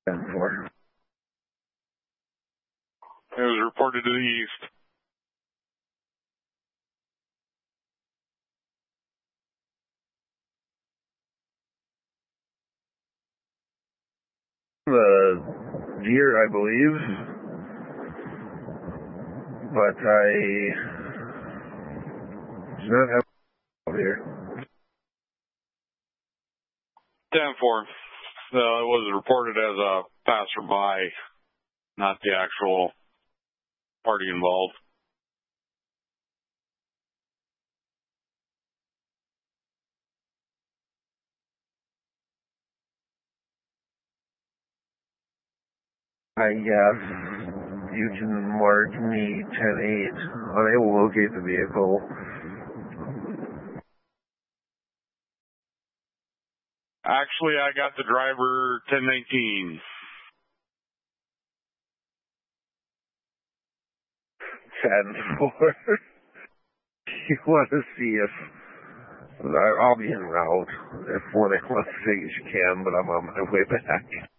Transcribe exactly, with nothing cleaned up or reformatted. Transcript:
ten four. It was reported to the east. The deer, I believe, but I do not have out here. ten four. Uh, it was reported as a passerby, not the actual party involved. I guess you can mark me ten eight. Unable to locate the vehicle. Actually, I got the driver ten nineteen. ten four. You want to see if I'll be en route if one as less as you can, but I'm on my way back.